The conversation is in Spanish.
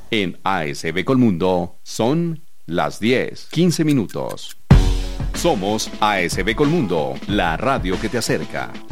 En ASB Colmundo son las 10:15. Somos ASB Colmundo, la radio que te acerca.